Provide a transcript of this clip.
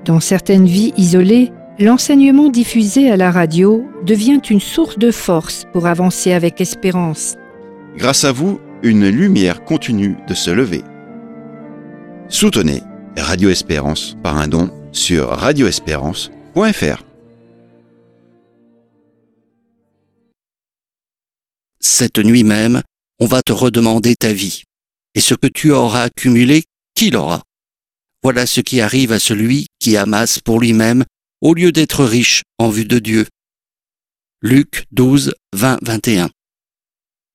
Dans certaines vies isolées, l'enseignement diffusé à la radio devient une source de force pour avancer avec espérance. Grâce à vous, une lumière continue de se lever. Soutenez Radio Espérance par un don sur radioespérance.fr. Cette nuit même, on va te redemander ta vie. Et ce que tu auras accumulé, qui l'aura? Voilà ce qui arrive à celui qui amasse pour lui-même au lieu d'être riche en vue de Dieu. Luc 12, 20, 21.